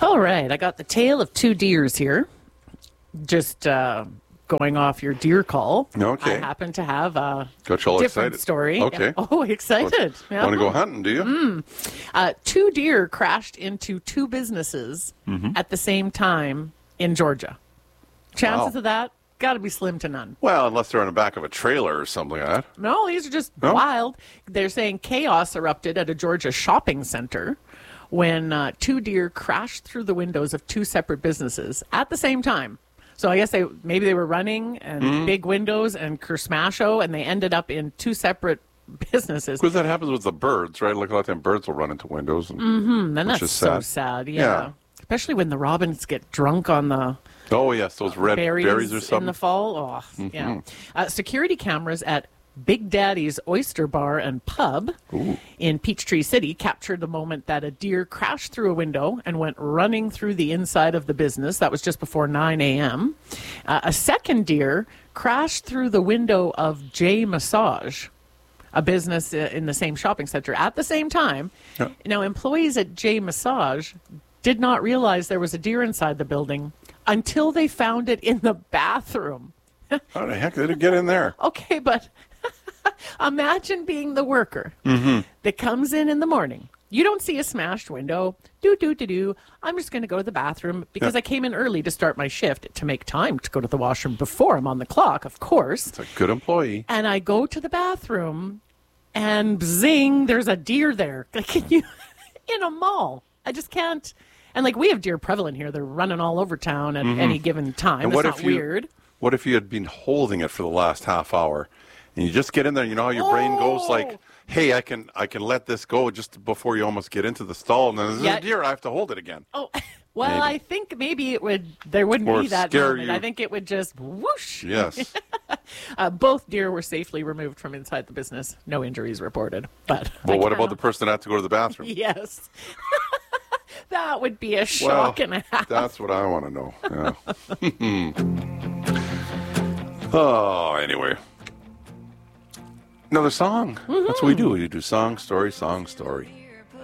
All right, I got the tale of two deers here. Just going off your deer call. Okay. I happen to have a Got you all different excited. story. Okay. Oh, excited. Yeah. Want to go hunting, do you? Two deer crashed into two businesses at the same time in Georgia. Chances Wow. of that got to be slim to none. Well, unless they're on the back of a trailer or something like that. No, these are just No? wild. They're saying chaos erupted at a Georgia shopping center when two deer crashed through the windows of two separate businesses at the same time. So I guess maybe they were running and big windows and Kersmasho, and they ended up in two separate businesses. Because that happens with the birds, right? Like a lot of times birds will run into windows. And, And which that's is so sad. sad. Yeah. Yeah. Especially when the robins get drunk on the Oh, yes, those red berries or in something. the fall. Oh, yeah. Security cameras at Big Daddy's Oyster Bar and Pub in Peachtree City captured the moment that a deer crashed through a window and went running through the inside of the business. That was just before 9 a.m. A second deer crashed through the window of J Massage, a business in the same shopping center at the same time. Yeah. Now, employees at J Massage did not realize there was a deer inside the building until they found it in the bathroom. How the heck did it get in there? Okay, but imagine being the worker that comes in the morning. You don't see a smashed window. I'm just going to go to the bathroom because I came in early to start my shift to make time to go to the washroom before I'm on the clock, of course. It's a good employee. And I go to the bathroom and zing, there's a deer there. Can you, in a mall? I just can't. And like we have deer prevalent here. They're running all over town at any given time. And It's what not if you- weird. What if you had been holding it for the last half hour, and you just get in there? You know how your brain goes, like, "Hey, I can let this go just before you almost get into the stall, and then there's Yeah. a deer. I have to hold it again." Oh, well, Maybe. I think maybe there wouldn't Or be that scare moment. you. I think it would just whoosh. Yes. Both deer were safely removed from inside the business. No injuries reported. But Well, I what can't- about the person that had to go to the bathroom? Yes. That would be a shock and a half. That's what I want to know. Yeah. Oh, anyway. Another song. That's what we do. We do song, story, song, story.